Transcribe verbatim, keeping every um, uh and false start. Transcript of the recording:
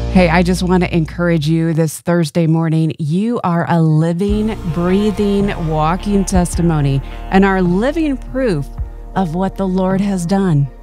Hey, I just want to encourage you this Thursday morning. You are a living, breathing, walking testimony and are living proof of what the Lord has done.